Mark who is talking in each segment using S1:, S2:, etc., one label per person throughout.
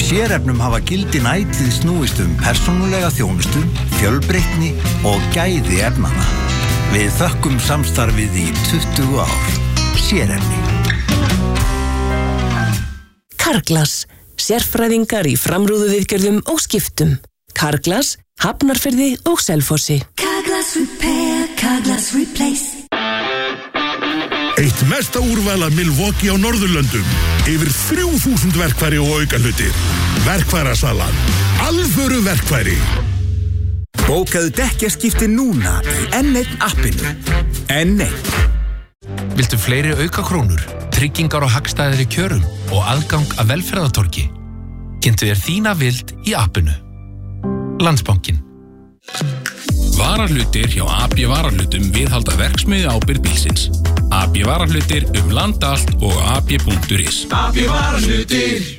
S1: sérefnum hafa gildin ætíð snúist persónulega þjónustu, fjölbreytni og gæði efnanna. Við þökkum samstarfið í 20 ár. Sérefni.
S2: Carglass, sérfræðingar í framrúðuviðgerðum og skiptum. Carglass, Hafnarfirði og Selfossi.
S3: Carglass Repair, Carglass Replace.
S4: Eitt mesta úrval af Milwaukee á Norðurlöndum. Yfir 3000 verkfæri og aukahlutir. Verkfærasalan. Alvöru verkfæri.
S1: Bókaðu dekkjaskipti núna í N1 appinu. N1.
S5: Viltu fleiri aukakrónur, tryggingar og hagstæðari kjörum og aðgang að velferðartorgi? Kynntu þér þína vild í appinu. Landsbankinn.
S6: Varahlutir hjá AB Varahlutum viðhalda verksmiðju ábyrgð bílsins. AB Varahlutir land allt og ab.is.
S7: AB Varahlutir.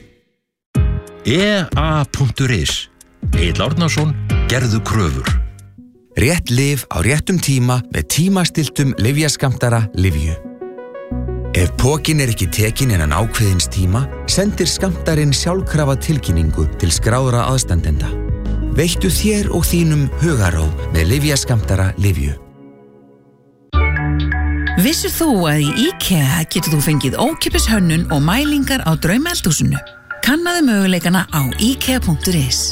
S8: EA.is. Egill Árnason, gerðu kröfur.
S1: Rétt lyf á réttum tíma með tímastiltum lyfjaskammtara Lyfju. Ef pokinn ekki tekinn innan ákveðins tíma, sendir skammtarinn sjálfkrafa tilkynningu til skráðra aðstandenda. Veittu þér og þínum hugarró með lyfjaskammtara Lyfju.
S9: Vissir þú að í IKEA getur þú fengið ókeypis hönnun og mælingar á draumeldhúsinu? Kannaðu möguleikana á ikea.is.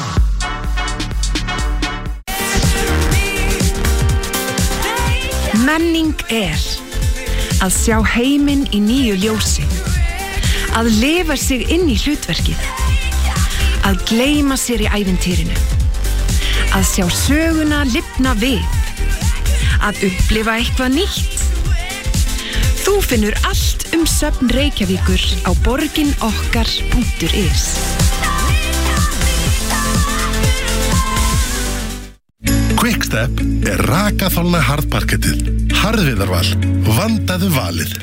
S10: Menning að sjá heiminn í nýju ljósi, að lifa sig inn í hlutverkið, að gleyma sér í ævintýrinu, að sjá söguna lifna við, að upplifa eitthvað nýtt. Þú finnur allt söfn Reykjavíkur á borginokkar.is.
S4: Quickstep rakaþolna harðparkettið. Harðviðarval, vandaðu valið.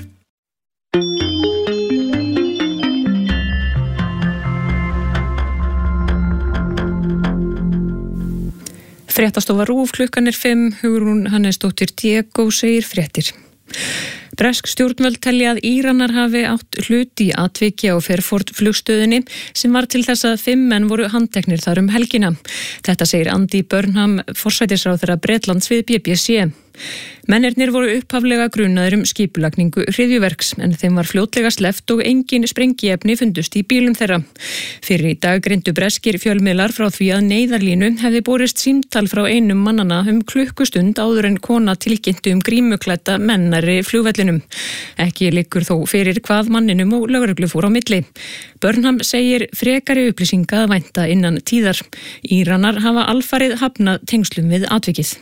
S11: Fréttastofa RÚV, klukkan 5, Hugrún Hannesdóttir Diego segir fréttir. Bresk stjórnvöld telja að Íranar hafi átt hlut í atviki á Fairford flugstöðinni sem var til þess að 5 menn voru handteknir þar helgina. Þetta segir Andy Burnham, forsætisráðherra Bretlands við BBC. Mennirnir voru upphaflega grunaðir skipulagningu hryðjuverks en þeim var fljótlega sleppt og engin sprengiefni fundust í bílum þeirra. Fyrir í dag greindu breskir fjölmiðlar frá því að neyðarlínu hefði borist símtal frá einum mannanna klukkustund áður en kona tilkynntu grímuklædda mennari flugvellinum. Ekki liggur þó fyrir hvað manninum og lögreglu fór á milli. Burnham segir frekari upplýsinga að vænta innan tíðar. Íranar hafa alfarið hafnað tengslum við atvikið.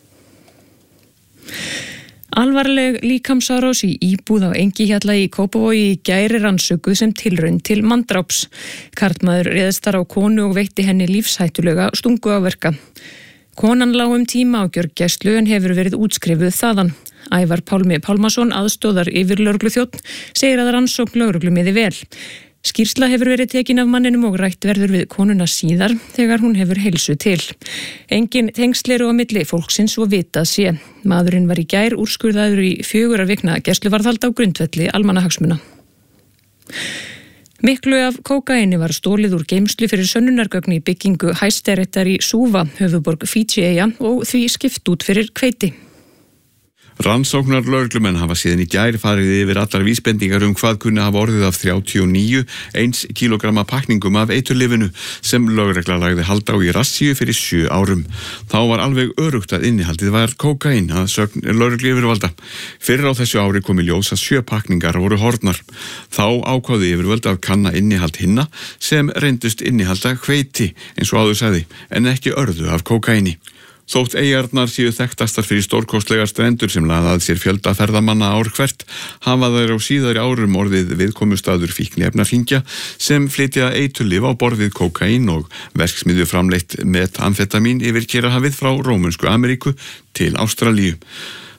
S11: Alvarleg líkamsárás í íbúð á Engihjalla í Kópavogi í gær rannsökuð sem tilraun til manndráps. Karlmaður réðst þar á konu og veitti henni lífshættulega stunguáverka. Konan lá tíma á gjörgæslu en hefur verið útskrifuð þaðan. Ævar Pálmi Pálmason, aðstóðar yfirlögregluþjónn, segir að rannsókn lögreglu miði vel. Skýrsla hefur verið tekin af manninum og rætt verður við konuna síðar þegar hún hefur heilsu til. Engin tengsl eru á milli fólksins og vitað sé. Maðurinn var í gær úrskurðaður í 4 vikna gæsluvarðhald á grundvelli almannahagsmuna. Miklu af kókaini var stólið úr geymslu fyrir sönnunargögn í byggingu Hæstaréttar í Súva, höfuðborg Fídjieyja, og því skipt út fyrir hveiti.
S12: Rannsóknar lögreglumenn hafa síðan í gær farið yfir allar vísbendingar hvað kunni hafa orðið af 39 1 kílógramma pakningum af eiturlyfinu sem lögregla lagði hald á í rassíu fyrir 7 árum. Þá var alveg öruggt að innihaldið var kókaín að sögn lögreglu yfirvalda. Fyrir á þessu ári kom í ljós að 7 pakningar voru horfnar. Þá ákváðu yfirvöld að kanna innihald hinna sem reyndust innihalda hveiti eins og áður sagði en ekki örðu af kókaíni. Þótt eyjarnar séu þekktastar fyrir stórkostlegar strendur sem laða að sér fjölda ferðamanna ár hvert, hafa þær á síðari árum orðið viðkomustaður fíkniefnahringja sem flytja eiturlyf á borð við kókaín og verksmiðju framleitt metamfetamín yfir Kyrrahafið frá Rómönsku Ameríku til Ástralíu.